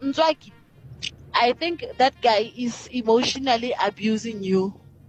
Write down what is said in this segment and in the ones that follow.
Nzwaki, I think that guy is emotionally abusing you.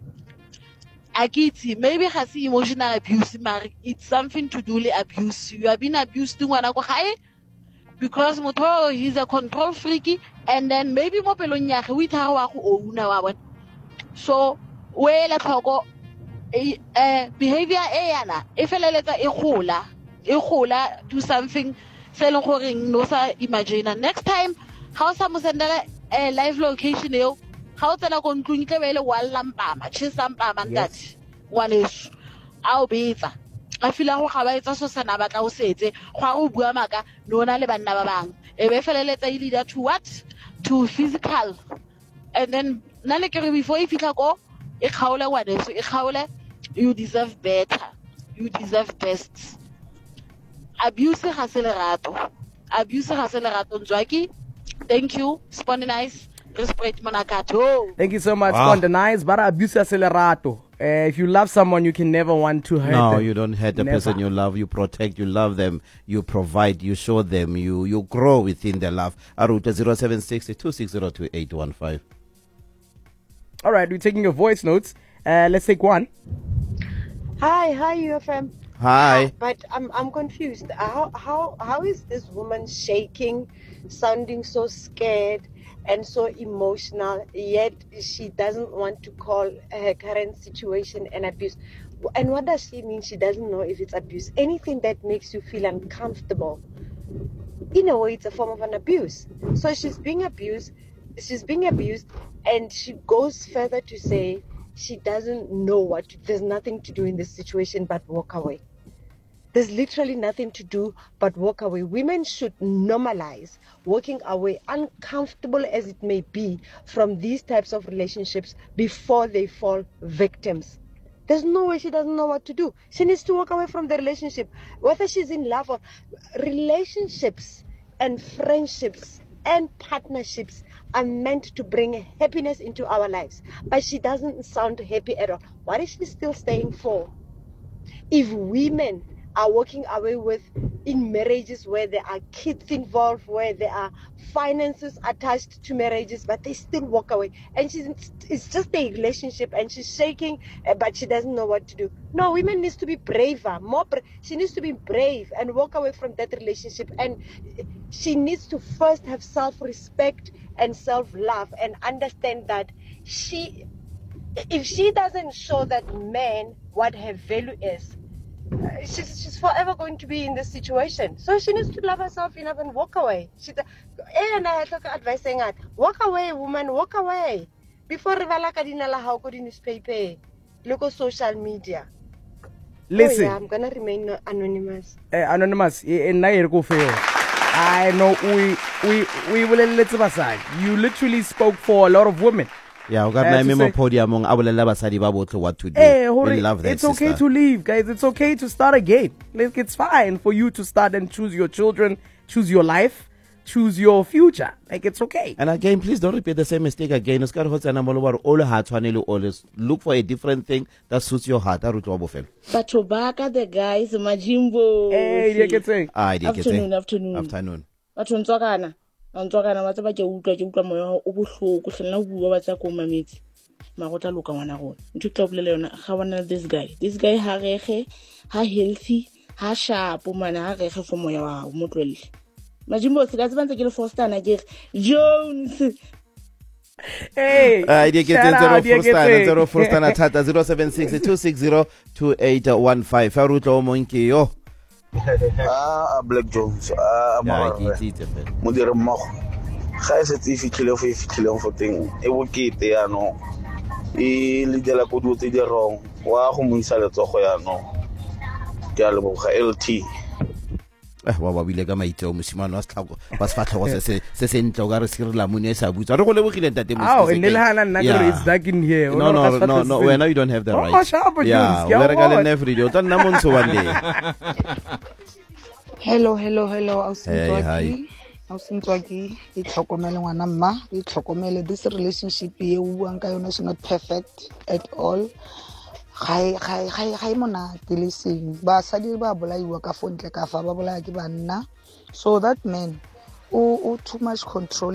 Akiti, maybe has emotional abuse, it's something to do with abuse. You have been abused to one because Moto he's a control freaky, and then maybe mo pelong ya ge o ithaga wa go ouna wa bona. So we la tlhoko behavior yana e feleletsa e gola do something se leng gore no sa imagine. Next time how sa mo sendela live location eo ga o tsena go ntlong tle bele wa lampama chisampama ntate ngwaneso a o betsa a fila go ga ba etsa so sana batla o setse go a go bua maka nona le banna ba bang e be feleletsa e leader to what, to physical, and then nale kere before e fitla ko e kgaole ngwaneso e kgaole. You deserve better, you deserve best. Abuse ga se lerato, abuse ga se lerato. Nzwaki, thank you. Spondonize, respect monakato. Thank you so much, Spondonize. But abuse ga se lerato. If you love someone, you can never want to hurt them. No, you don't hurt the person you love. You protect, you love them, you provide, you show them, you grow within their love. Aruta 076026022815. All right, we're taking your voice notes. Let's take one. Hi, UFM. Hi. But I'm confused. How is this woman shaking, sounding so scared and so emotional, yet she doesn't want to call her current situation an abuse? And what does she mean she doesn't know if it's abuse? Anything that makes you feel uncomfortable, in a way, it's a form of an abuse. So she's being abused, and she goes further to say she doesn't know what to, there's nothing to do in this situation but walk away. There's literally nothing to do but walk away. Women should normalize walking away, uncomfortable as it may be, from these types of relationships before they fall victims. There's no way she doesn't know what to do. She needs to walk away from the relationship, whether she's in love or relationships and friendships and partnerships are meant to bring happiness into our lives. But she doesn't sound happy at all. What is she still staying for? If women are walking away with in marriages where there are kids involved, where there are finances attached to marriages, but they still walk away, and it's just a relationship and she's shaking, but she doesn't know what to do. No, women needs to be braver, she needs to be brave and walk away from that relationship, and she needs to first have self-respect and self-love and understand that if she doesn't show that man what her value is, she's forever going to be in this situation. So she needs to love herself enough and walk away. And I took advice saying that walk away, woman, walk away. Before rivala ka dinala how could newspaper, look at social media. Listen, I'm gonna remain anonymous. Anonymous, I know we will let you literally spoke for a lot of women. Yeah, we got my memo podium on what to do. We love that. It's okay to leave, guys. It's okay to start again. Like, it's fine for you to start and choose your children, choose your life, choose your future. Like, it's okay. And again, please don't repeat the same mistake again. Always look for a different thing that suits your heart. But Tobacco, the guys, Majimbo. Hey, Afternoon. Ntswakana ba tsaba ke utlwa moya o bohloko hlena bua ba tsa ko mametsi magotla loka ngwana gone ntho tla bolela yona ga bona this guy ha rege ha healthy ha sharp mana ha rege for moya wa mo tlwelle Majimbo se ka tsebantse ke le Forstana ke Jones. Hey, zero Forstana thata 0762602815 fa rutlo mo nke yo Black Jones mo dire mmogo ga e setse e fitlhile for teng e bokete ya no e le dela go dutse di wrong wa go mo isa letsogo ya no ke a leboga LT wa ba bile ka maiteo mosimane wa setlhako ba se fatlhogo se ntlo ga re se re la mone sa butsa re go lebogile ntate mo se le hana nna ke it's dark in here. No, we know you don't have the right. Yeah, we re ka le every day o tla nna montsho one day. Hello, Ausintswaki, itlhokomele ngwana mma, itlhokomele this relationship ye o buang ka yona is not perfect at all. Ga monate le seng basadi ba bolaiwa ka fontle ka fa ba bolaya ke banna, so that man o too much control